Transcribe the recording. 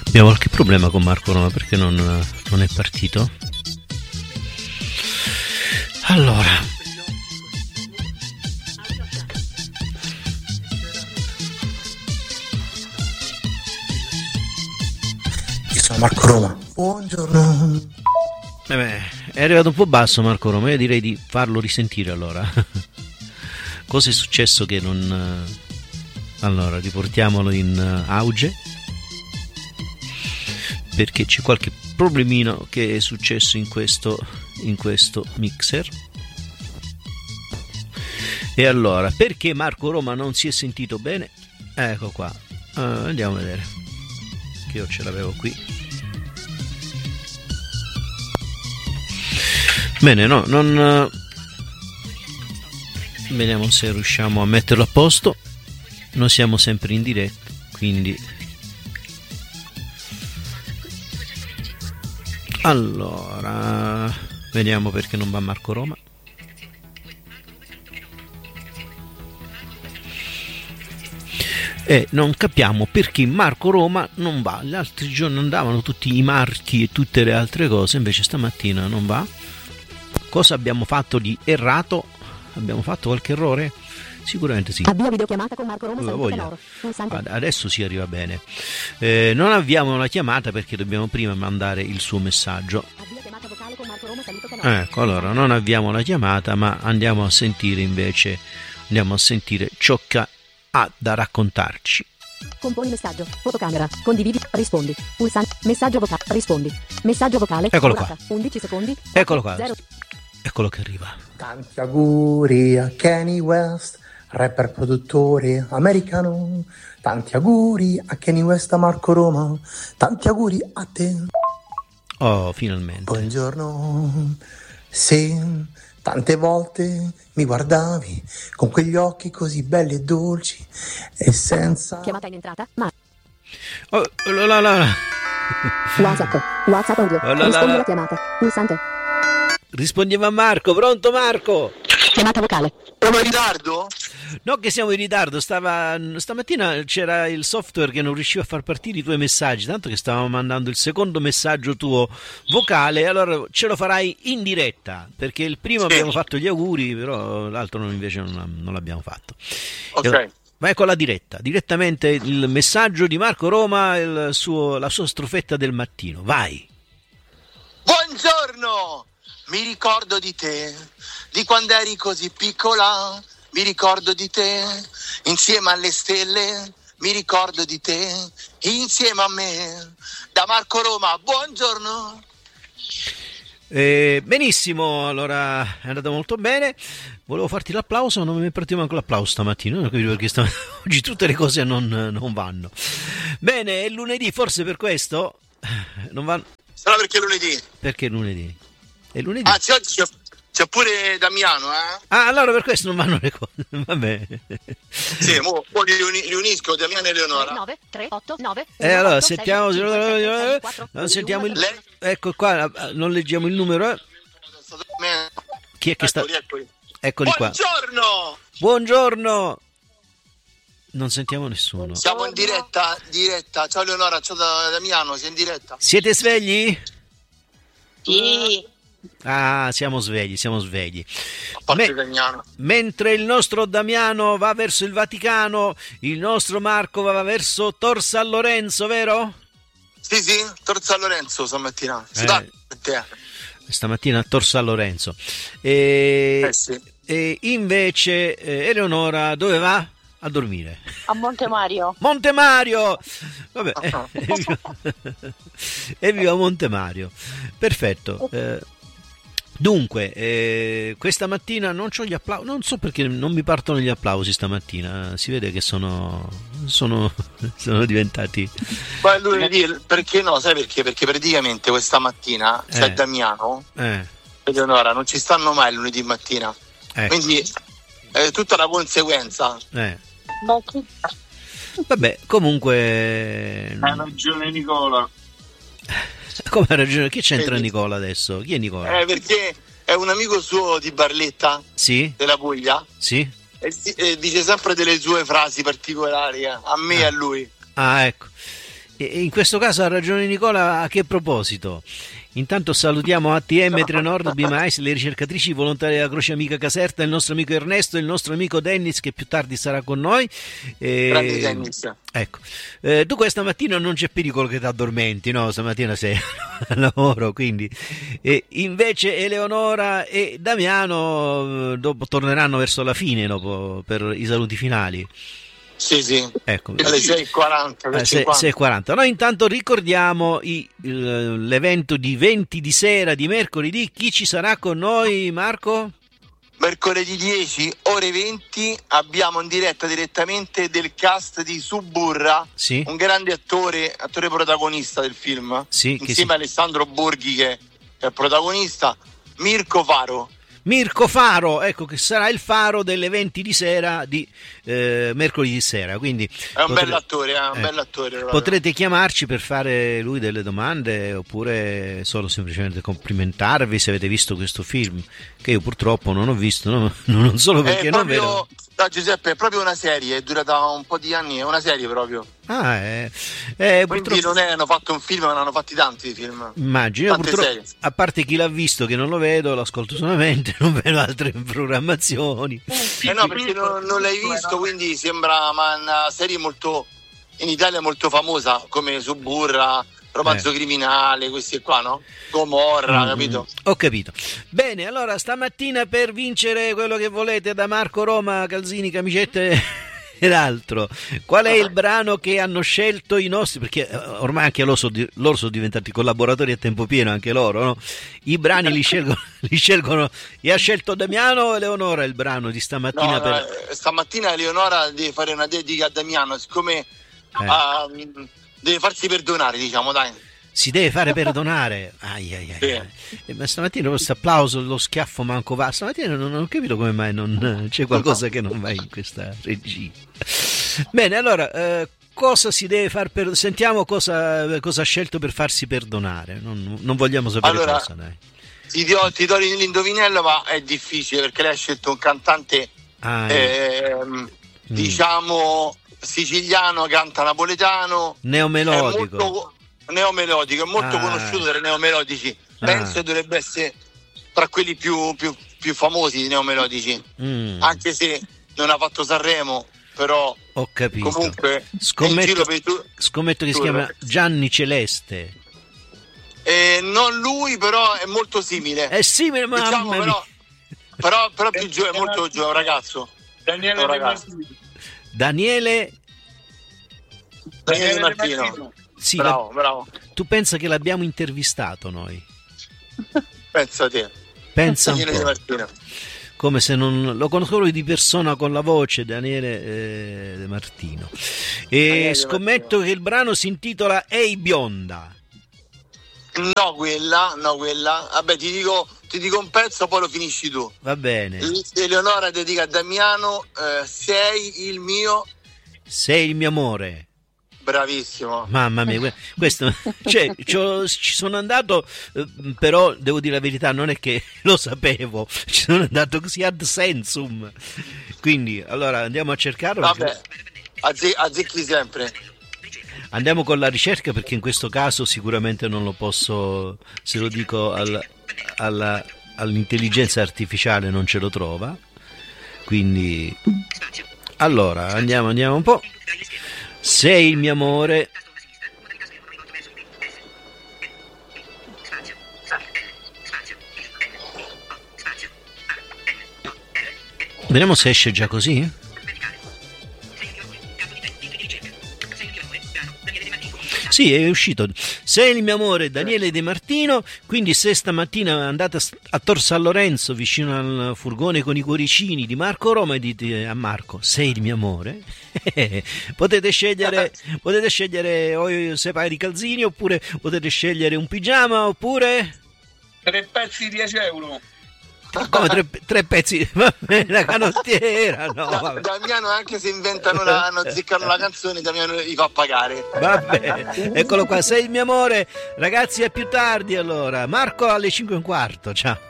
Abbiamo qualche problema con Marco Roma perché non è partito. Allora, io sono Marco Roma. Buongiorno. è arrivato un po' basso Marco Roma. Io direi di farlo risentire allora. Cosa è successo che non... Allora, riportiamolo in auge, perché c'è qualche problemino che è successo in questo mixer. E allora, perché Marco Roma non si è sentito bene? Ecco qua, andiamo a vedere, che io ce l'avevo qui. Bene, no, non... Vediamo se riusciamo a metterlo a posto. Noi siamo sempre in diretta, quindi... Allora, vediamo perché non va Marco Roma. E non capiamo perché Marco Roma non va. Gli altri giorni andavano tutti i marchi e tutte le altre cose, invece stamattina non va. Cosa abbiamo fatto di errato? Abbiamo fatto qualche errore? Sicuramente sì. Avvia videochiamata con Marco Roma. Adesso si arriva bene. Non avviamo la chiamata perché dobbiamo prima mandare il suo messaggio. Avvia chiamata vocale con Marco Roma, saluto Canoro. Ecco, allora non avviamo la chiamata, ma andiamo a sentire invece, ciò che ha da raccontarci. Componi messaggio, fotocamera, condividi, rispondi. Pulsante, messaggio vocale, rispondi. Messaggio vocale. Eccolo qua. 11 secondi. Eccolo qua. 0. Eccolo che arriva. Tanti auguri a Kanye West, rapper produttore americano. Tanti auguri a Kanye West, a Marco Roma. Tanti auguri a te. Oh, finalmente. Buongiorno. Se tante volte mi guardavi con quegli occhi così belli e dolci e senza... Chiamata in entrata. Ma. Oh, la. WhatsApp audio. Rispondi alla chiamata. Pulsante. Rispondeva Marco. Pronto Marco? Chiamata vocale. Sono in ritardo? No, che siamo in ritardo. Stamattina c'era il software che non riusciva a far partire i tuoi messaggi, tanto che stavamo mandando il secondo messaggio tuo vocale. Allora ce lo farai in diretta, perché il primo abbiamo fatto gli auguri, però l'altro invece non l'abbiamo fatto. Ok. Vai con la direttamente il messaggio di Marco Roma, la sua strofetta del mattino. Vai. Buongiorno! Mi ricordo di te, di quando eri così piccola, mi ricordo di te, insieme alle stelle, mi ricordo di te, insieme a me, da Marco Roma, buongiorno! Benissimo, allora è andato molto bene. Volevo farti l'applauso, ma non mi è partito manco l'applauso stamattina, non capisco perché oggi tutte le cose non vanno. Bene, è lunedì, forse per questo non vanno. Sarà perché è lunedì. Perché è lunedì? È lunedì. Ah, c'è pure Damiano, eh? Ah, allora per questo non vanno le cose. Vabbè. Sì, poi li unisco, Damiano e Eleonora. 9 3 8 9. Allora sentiamo. Non sentiamo il. Ecco qua, non leggiamo il numero. Chi è che sta? Eccoli qua. Buongiorno. Non sentiamo nessuno. Siamo in diretta. Ciao Eleonora, ciao Damiano, sei in diretta. Siete svegli? Sì. Ah, siamo svegli. A parte Damiano. Mentre il nostro Damiano va verso il Vaticano, il nostro Marco va verso Tor San Lorenzo, vero? Sì, Tor San Lorenzo stamattina. Stamattina a Tor San Lorenzo. Sì. E invece Eleonora dove va? A dormire. A Monte Mario. Monte Mario! Vabbè. Evviva Monte Mario. Perfetto. Dunque, questa mattina non c'ho gli applausi, non so perché non mi partono gli applausi stamattina, si vede che sono diventati... Ma lunedì, perché no? Sai perché? Perché praticamente questa mattina c'è Damiano e Eleonora, non ci stanno mai lunedì mattina, quindi è tutta una conseguenza. Vabbè, comunque... Hai ragione Nicola. Come ha ragione? Chi c'entra Nicola adesso? Chi è Nicola? Perché è un amico suo di Barletta, sì? Della Puglia, sì? E dice sempre delle sue frasi particolari a me e a lui. Ah, ecco. E in questo caso ha ragione Nicola, a che proposito? Intanto salutiamo ATM Trenord Bimais, le ricercatrici volontarie della Croce Amica Caserta, il nostro amico Ernesto e il nostro amico Dennis che più tardi sarà con noi. Grande Dennis. Ecco, tu questa mattina non c'è pericolo che ti addormenti, no? Stamattina sei al lavoro, quindi. Invece Eleonora e Damiano dopo torneranno verso la fine dopo, per i saluti finali. Sì. Ecco. Alle 6:40. 6:40. Noi intanto ricordiamo l'evento di 20 di sera di mercoledì. Chi ci sarà con noi, Marco? Mercoledì 10, ore 20, abbiamo in diretta direttamente del cast di Suburra, sì. Un grande attore protagonista del film, sì, insieme a Alessandro Borghi che è il protagonista, Mirko Faro, ecco, che sarà il faro delle 20 di sera di mercoledì sera, quindi è un bell'attore, un bell'attore. Potrete chiamarci per fare lui delle domande oppure solo semplicemente complimentarvi se avete visto questo film, che io purtroppo non ho visto, no? Non solo perché non vedo. No, Giuseppe, è proprio una serie, è durata un po' di anni, è una serie proprio. Quindi purtroppo non hanno fatto un film, ma ne hanno fatti tanti di film. Immagino, purtroppo, a parte chi l'ha visto che non lo vedo, lo ascolto solamente, non vedo altre programmazioni. No, perché non l'hai visto, quindi sembra una serie molto, in Italia molto famosa, come Suburra, Romanzo Criminale, questi qua, no? Gomorra, capito? Ho capito. Bene, allora stamattina per vincere quello che volete da Marco Roma, calzini, camicette ed altro, qual è il brano che hanno scelto i nostri, perché ormai anche loro sono diventati collaboratori a tempo pieno, anche loro, no? I brani li scelgono, e ha scelto Damiano o Eleonora il brano di stamattina? No, stamattina Eleonora deve fare una dedica a Damiano, siccome deve farsi perdonare, diciamo, dai. Si deve fare perdonare. Sì. Ma stamattina questo applauso, lo schiaffo manco va. Stamattina non ho capito come mai non c'è qualcosa che non va in questa regia. Bene, allora cosa si deve fare sentiamo cosa ha scelto per farsi perdonare. Non vogliamo sapere allora, cosa, dai. Ti do l'indovinello, ma è difficile perché lei ha scelto un cantante diciamo siciliano, canta napoletano, neomelodico. Neomelodico, è molto conosciuto tra i neomelodici. Penso che dovrebbe essere tra quelli più famosi di neomelodici, anche se non ha fatto Sanremo, però ho capito. Comunque scommetto che si chiama Gianni Celeste. Non lui, però è molto simile. È simile, ma diciamo, però più giovane, è molto giovane, un ragazzo. Daniele Martino. Sì, bravo. Tu pensa che l'abbiamo intervistato noi? Pensa a te. Pensa un po'. Come se non lo conosco lui di persona con la voce, Daniele De Martino. E scommetto che il brano si intitola Ehi bionda. No, quella. Vabbè, ti dico un pezzo, poi lo finisci tu. Va bene. Eleonora dedica a Damiano, sei il mio amore. Bravissimo. Mamma mia, questo, cioè, ci sono andato, però devo dire la verità, non è che lo sapevo, ci sono andato così ad sensum. Quindi, allora andiamo a cercarlo. Vabbè, azzecchi sempre. Andiamo con la ricerca, perché in questo caso sicuramente non lo posso, se lo dico all'intelligenza artificiale non ce lo trova. Quindi, allora, andiamo un po'. Sei il mio amore. Vediamo se esce già così. Sì, è uscito. Sei il mio amore, Daniele De Martino. Quindi se stamattina andate a Tor San Lorenzo vicino al furgone con i cuoricini di Marco Roma e dite a Marco sei il mio amore, potete scegliere o 6 paia di calzini, oppure potete scegliere un pigiama, oppure 3 pezzi di 10 euro. Come tre pezzi? Va bene, la canottiera, no. Damiano, anche se inventano ziccano la canzone, Damiano li fa pagare. Va bene, eccolo qua, sei il mio amore. Ragazzi, a più tardi allora. Marco alle 5:15, ciao.